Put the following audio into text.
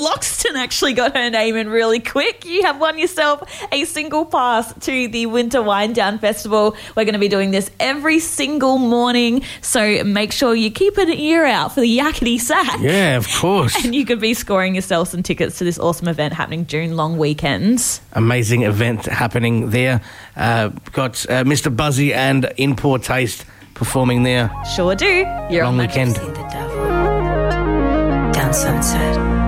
Loxton actually got her name in really quick. You have won yourself a single pass to the Winter Wine Down Festival. We're going to be doing this every single morning, so make sure you keep an ear out for the Yakety Sack. Yeah, of course. And you could be scoring yourself some tickets to this awesome event happening June long weekends. Amazing event happening there. Got Mr. Buzzy and In Poor Taste performing there. Sure do. You're Long on weekend. See the devil down Sunset.